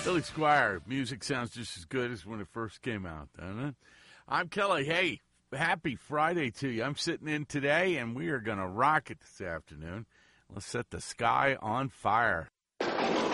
Billy Squier, music sounds just as good as when it first came out, doesn't it? I'm Kelly. Hey, happy Friday to you. I'm sitting in today, and we are going to rock it this afternoon. Let's set the sky on fire.